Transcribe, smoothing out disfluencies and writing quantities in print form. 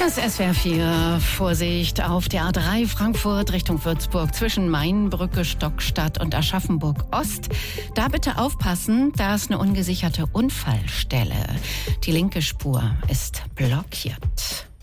Das SWR 4, Vorsicht auf der A3 Frankfurt Richtung Würzburg zwischen Mainbrücke, Stockstadt und Aschaffenburg Ost. Da bitte aufpassen, da ist eine ungesicherte Unfallstelle. Die linke Spur ist blockiert.